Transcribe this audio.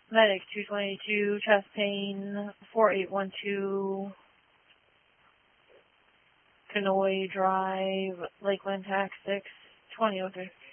Medic 222, chest pain, 4812, Canoy Drive, Lakeland Tax 6, 2003.